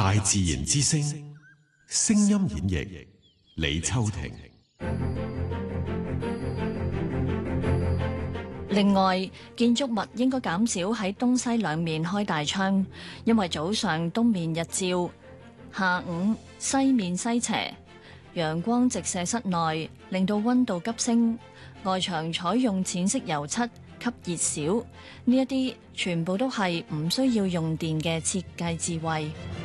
大自然之聲，聲音演繹李秋婷。 另外，建築物應該減少喺東西兩面開大窗，因為早上東面日照，下午西面西斜，陽光直射室內，令到溫度急升。外牆採用淺色油漆，吸熱少，呢一啲全部都係唔需要用電嘅設計智慧。